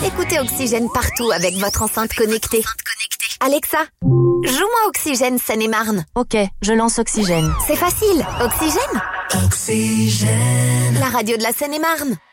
Écoutez Oxygène partout avec votre enceinte connectée. Alexa, joue-moi Oxygène Seine-et-Marne. Ok, je lance Oxygène. C'est facile, Oxygène. Oxygène. La radio de la Seine-et-Marne.